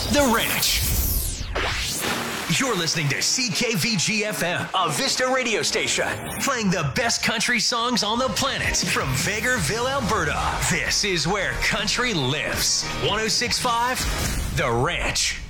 The Ranch. You're listening to CKVG-FM, a Vista radio station, playing the best country songs on the planet from Vegreville, Alberta. This is where country lives. 106.5, The Ranch.